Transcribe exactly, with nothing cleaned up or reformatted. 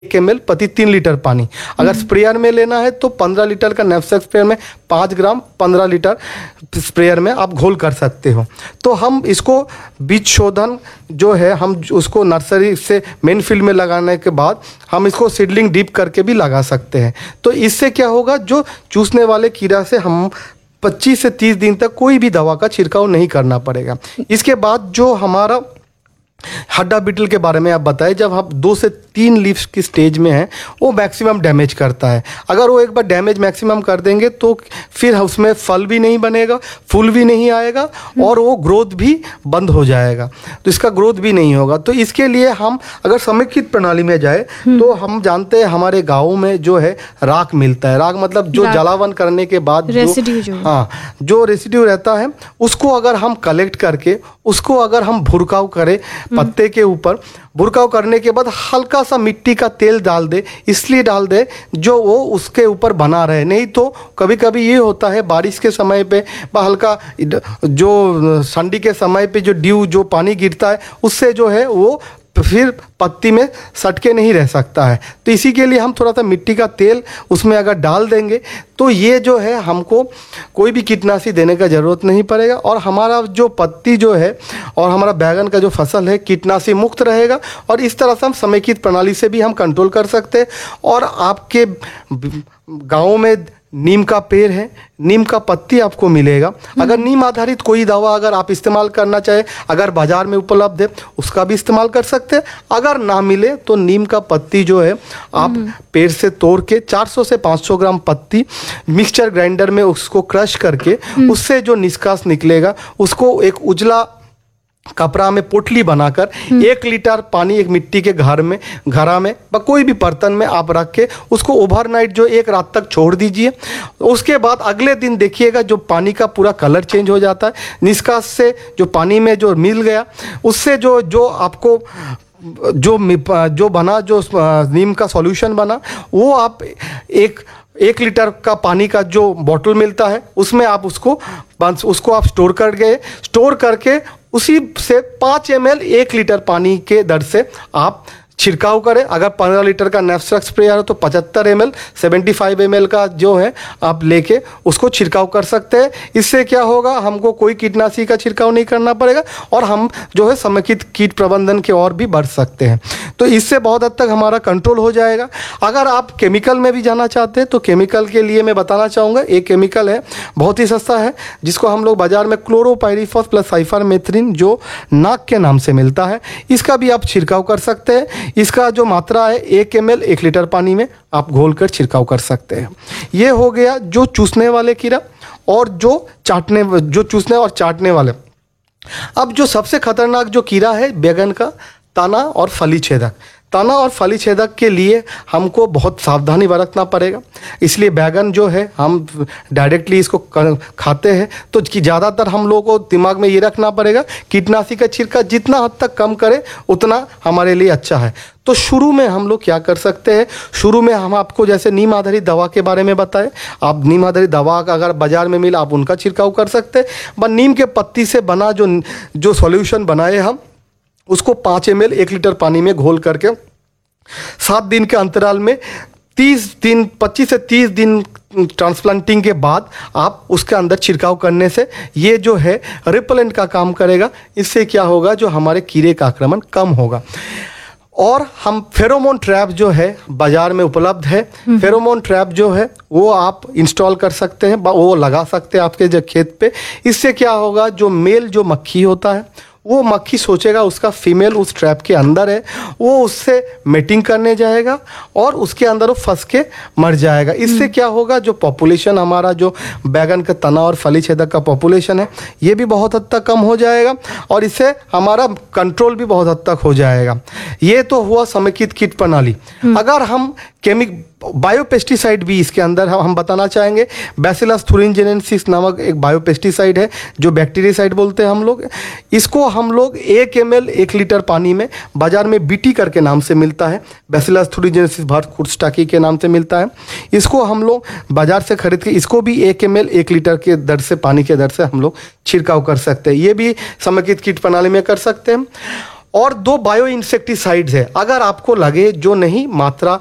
एक M L प्रति तीन लीटर पानी। अगर स्प्रेयर में लेना है तो पंद्रह लीटर का नैपसेक स्प्रेयर में पाँच ग्राम पंद्रह लीटर स्प्रेयर में आप घोल कर सकते हो। तो हम इसको बीज शोधन जो है हम उसको नर्सरी से मेन फील्ड में लगाने के बाद हम इसको सीडलिंग डीप करके भी लगा सकते हैं। तो इससे क्या होगा, जो चूसने वाले कीड़ा से हम पच्चीस से तीस दिन तक कोई भी दवा का छिड़काव नहीं करना पड़ेगा। इसके बाद जो हमारा हड्डा बीटल के बारे में आप बताएं, जब हम दो से तीन लीव्स की स्टेज में हैं वो मैक्सिमम डैमेज करता है। अगर वो एक बार डैमेज मैक्सिमम कर देंगे तो फिर उसमें फल भी नहीं बनेगा, फूल भी नहीं आएगा और वो ग्रोथ भी बंद हो जाएगा, तो इसका ग्रोथ भी नहीं होगा। तो इसके लिए हम अगर समेकित प्रणाली में जाए तो हम जानते हैं हमारे गाँव में जो है राख मिलता है। राख मतलब जो जलावन करने के बाद जो हाँ जो रेसिड्यू रहता है उसको अगर हम कलेक्ट करके उसको अगर हम भुरकाव करें पत्ते के ऊपर, भुरकाव करने के बाद हल्का सा मिट्टी का तेल डाल दे, इसलिए डाल दे जो वो उसके ऊपर बना रहे। नहीं तो कभी कभी ये होता है बारिश के समय पे हल्का जो ठंडी के समय पे जो ड्यू जो पानी गिरता है उससे जो है वो फिर पत्ती में सटके नहीं रह सकता है। तो इसी के लिए हम थोड़ा सा मिट्टी का तेल उसमें अगर डाल देंगे तो ये जो है हमको कोई भी कीटनाशी देने का ज़रूरत नहीं पड़ेगा और हमारा जो पत्ती जो है और हमारा बैगन का जो फसल है कीटनाशी मुक्त रहेगा। और इस तरह से हम समेकित प्रणाली से भी हम कंट्रोल कर सकते हैं। और आपके गाँव में नीम का पेड़ है, नीम का पत्ती आपको मिलेगा। अगर नीम आधारित कोई दवा अगर आप इस्तेमाल करना चाहे, अगर बाजार में उपलब्ध है उसका भी इस्तेमाल कर सकते हैं। अगर ना मिले तो नीम का पत्ती जो है आप पेड़ से तोड़ के चार सौ से पाँच सौ ग्राम पत्ती मिक्सचर ग्राइंडर में उसको क्रश करके उससे जो निष्कास निकलेगा उसको एक उजला कपड़ा में पोटली बनाकर एक लीटर पानी एक मिट्टी के घर में घड़ा में व कोई भी बर्तन में आप रख के उसको ओवरनाइट जो एक रात तक छोड़ दीजिए। उसके बाद अगले दिन देखिएगा जो पानी का पूरा कलर चेंज हो जाता है। निष्कास से जो पानी में जो मिल गया उससे जो जो आपको जो जो बना जो नीम का सॉल्यूशन बना वो आप एक एक लीटर का पानी का जो बोतल मिलता है उसमें आप उसको उसको आप स्टोर कर गए स्टोर करके उसी से पाँच एम एल एक लीटर पानी के दर से आप छिड़काव करें। अगर पंद्रह लीटर का नैपसेक स्प्रेयर है तो पचहत्तर M L seventy five M L का जो है आप लेके उसको छिड़काव कर सकते हैं। इससे क्या होगा, हमको कोई कीटनाशी का छिड़काव नहीं करना पड़ेगा और हम जो है समेकित कीट प्रबंधन के और भी बढ़ सकते हैं। तो इससे बहुत हद तक हमारा कंट्रोल हो जाएगा। अगर आप केमिकल में भी जाना चाहते हैं तो केमिकल के लिए मैं बताना चाहूँगा, एक केमिकल है बहुत ही सस्ता है जिसको हम लोग बाजार में क्लोरोपाइरीफॉस प्लस साइफरमेथ्रिन जो नाक के नाम से मिलता है, इसका भी आप छिड़काव कर सकते हैं। इसका जो मात्रा है एक एम एल एक लीटर पानी में आप घोल कर छिड़काव कर सकते हैं। ये हो गया जो चूसने वाले कीड़ा और जो चाटने जो चूसने और चाटने वाले। अब जो सबसे खतरनाक जो कीड़ा है बैगन का तना और फली छेदक। तना और फली छेदक के लिए हमको बहुत सावधानी बरतना पड़ेगा। इसलिए बैगन जो है हम डायरेक्टली इसको खाते हैं तो कि ज़्यादातर हम लोगों को दिमाग में ये रखना पड़ेगा कीटनाशी का छिड़काव जितना हद तक कम करें उतना हमारे लिए अच्छा है। तो शुरू में हम लोग क्या कर सकते हैं, शुरू में हम आपको जैसे नीम आधारित दवा के बारे में बताएं। आप नीम आधारित दवा का अगर बाजार में मिला आप उनका छिड़काव कर सकते हैं। बस नीम के पत्ती से बना जो जो सॉल्यूशन बनाए हम उसको पाँच एम एल एक लीटर पानी में घोल करके सात दिन के अंतराल में तीस दिन पच्चीस से तीस दिन ट्रांसप्लांटिंग के बाद आप उसके अंदर छिड़काव करने से ये जो है रिपेलेंट का काम करेगा। इससे क्या होगा, जो हमारे कीड़े का आक्रमण कम होगा। और हम फेरोमोन ट्रैप जो है बाजार में उपलब्ध है, फेरोमोन ट्रैप जो है वो आप इंस्टॉल कर सकते हैं, वो लगा सकते हैं आपके जो खेत पे। इससे क्या होगा, जो मेल जो मक्खी होता है वो मक्खी सोचेगा उसका फीमेल उस ट्रैप के अंदर है, वो उससे मेटिंग करने जाएगा और उसके अंदर वो फंस के मर जाएगा। इससे क्या होगा, जो पॉपुलेशन हमारा जो बैगन का तना और फली छेदक का पॉपुलेशन है ये भी बहुत हद तक कम हो जाएगा और इससे हमारा कंट्रोल भी बहुत हद तक हो जाएगा। ये तो हुआ समेकित कीट प्रणाली। अगर हम केमिक बायोपेस्टिसाइड भी इसके अंदर हम बताना चाहेंगे। बैसिलस थुरिनजेनेसिस नामक एक बायोपेस्टिसाइड है जो बैक्टीरियासाइड बोलते हैं हम लोग। इसको हम लोग एक एम एल एक लीटर पानी में बाजार में बीटी करके नाम से मिलता है, बैसिलस थुरिनजेनेसिस भारत कुर्स्टाकी के नाम से मिलता है। इसको हम लोग बाजार से खरीद के इसको भी एक एम एल एक लीटर के दर से पानी के दर से हम लोग छिड़काव कर सकते हैं। ये भी समेकित कीट प्रणाली में कर सकते हैं। और दो बायो इंसेक्टिसाइड्स है। अगर आपको लगे जो नहीं मात्रा